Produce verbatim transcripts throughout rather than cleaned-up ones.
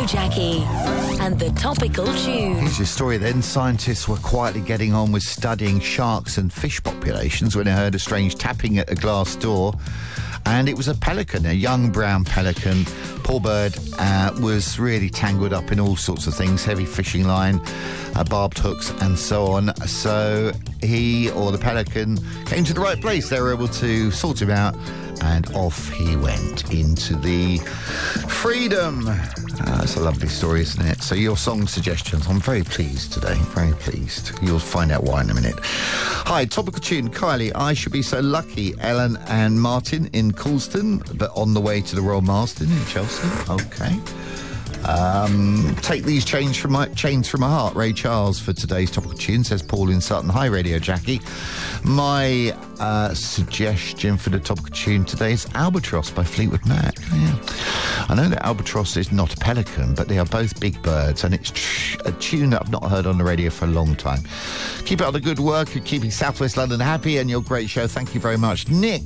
Jackie and the topical tune. Here's your story then. Scientists were quietly getting on with studying sharks and fish populations when they heard a strange tapping at a glass door. And it was a pelican, a young brown pelican. Poor bird uh, was really tangled up in all sorts of things, heavy fishing line, uh, barbed hooks and so on. So he, or the pelican, came to the right place. They were able to sort him out, and off he went into the freedom. Uh, it's a lovely story, isn't it? So your song suggestions, I'm very pleased today, very pleased. You'll find out why in a minute. Hi, topical tune, Kylie. I should be so lucky. Ellen and Martin in Coulston, but on the way to the Royal Marsden in Chelsea. Okay. Um, take these chains from my chains from my heart. Ray Charles for today's topical tune, says Paul in Sutton. Hi, Radio Jackie. My uh, suggestion for the topical tune today is Albatross by Fleetwood Mac. Yeah. I know that albatross is not a pelican, but they are both big birds, and it's tr- a tune that I've not heard on the radio for a long time. Keep up the good work of keeping South West London happy, and your great show. Thank you very much, Nick.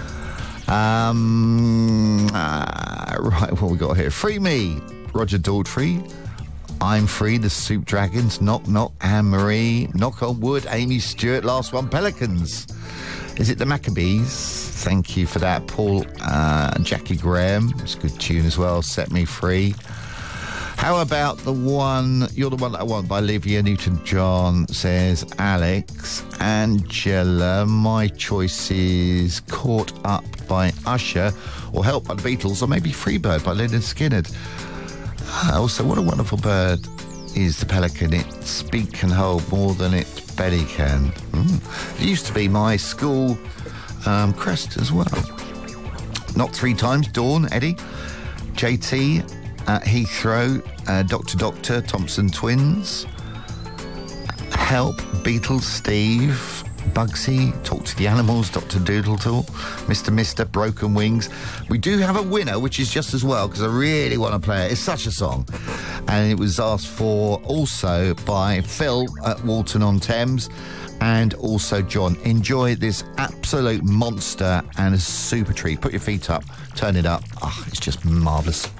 Um, uh, right, what we got here? Free Me, Roger Daltrey. I'm Free, the Soup Dragons. Knock Knock, Anne-Marie. Knock on Wood, Amy Stewart. Last one, Pelicans. Is it the Maccabees? Thank you for that, Paul. Uh, Jackie Graham. It's a good tune as well. Set Me Free. How about the one, You're the One That I Want by Olivia Newton-John, says Alex. Angela, my choice is Caught Up by Usher, or Help by the Beatles, or maybe Freebird by Lynyrd Skynyrd. Uh, also, what a wonderful bird is the pelican. Its beak can hold more than its belly can. Mm. It used to be my school um, crest as well. Not three times, Dawn, Eddie, J T, uh, Heathrow, uh, Doctor Doctor, Thompson Twins, Help, Beatles, Steve, Bugsy, Talk to the Animals, Doctor Doodletall, Mister Mister, Broken Wings. We do have a winner, which is just as well, because I really want to play it. It's such a song. And it was asked for also by Phil at Walton-on-Thames, and also John. Enjoy this absolute monster and a super treat. Put your feet up, turn it up. Oh, it's just marvellous.